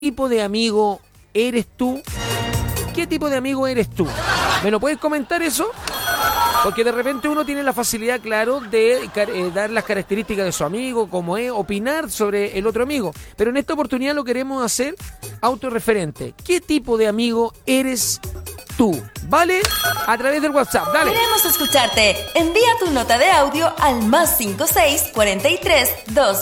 tipo de amigo eres tú? ¿Qué tipo de amigo eres tú? ¿Me lo puedes comentar eso? Porque de repente uno tiene la facilidad, claro, de dar las características de su amigo, cómo es, opinar sobre el otro amigo. Pero en esta oportunidad lo queremos hacer autorreferente. ¿Qué tipo de amigo eres tú? ¿Vale? A través del WhatsApp. Dale. Queremos escucharte. Envía tu nota de audio al +56 43 2